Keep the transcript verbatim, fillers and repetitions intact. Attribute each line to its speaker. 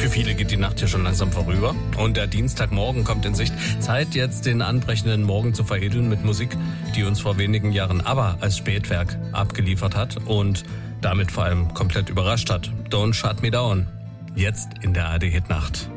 Speaker 1: Für viele geht die Nacht hier schon langsam vorüber und der Dienstagmorgen kommt in Sicht. Zeit jetzt den anbrechenden Morgen zu veredeln mit Musik, die uns vor wenigen Jahren ABBA als Spätwerk abgeliefert hat und damit vor allem komplett überrascht hat. Don't Shut Me Down. Jetzt in der A R D Hit Nacht.